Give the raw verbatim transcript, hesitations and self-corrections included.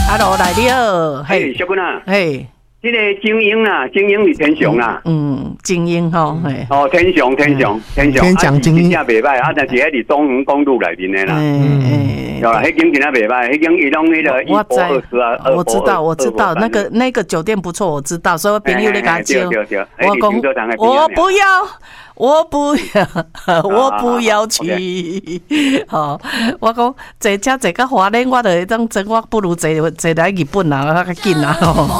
Hello， 来你好， 嘿，小君啊， 嘿， 这个精英啊，精英是天上啦， 嗯，精英吼，嘿， 哦，天上天上天上， 天上精英真正袂歹，啊，但是迄是中横公路内面的啦， 嗯， 有啦，迄间真正袂歹，迄间伊拢迄个一我波二十啊， 我知道，我知道，那个那个酒店不错，我知道，所以我朋友咧甲招，我讲我不要。我不要，我不要去。好，我讲坐车坐到花莲，我就当真，我不如坐坐来日本啦，较紧啦。